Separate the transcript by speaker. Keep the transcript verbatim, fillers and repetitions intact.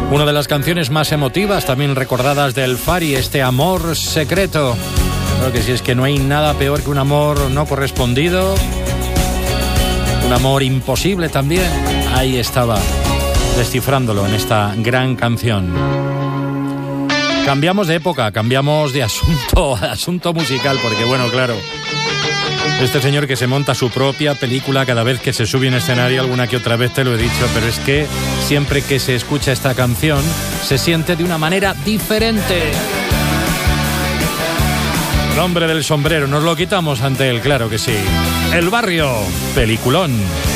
Speaker 1: Una de las canciones más emotivas, también recordadas del Fari, este amor secreto. Creo que si es que no hay nada peor que un amor no correspondido, un amor imposible también. Ahí estaba, descifrándolo en esta gran canción. Cambiamos de época, cambiamos de asunto, asunto musical, porque bueno, claro, este señor que se monta su propia película cada vez que se sube en escenario, alguna que otra vez te lo he dicho, pero es que siempre que se escucha esta canción se siente de una manera diferente. El hombre del sombrero, nos lo quitamos ante él, claro que sí. El Barrio, peliculón.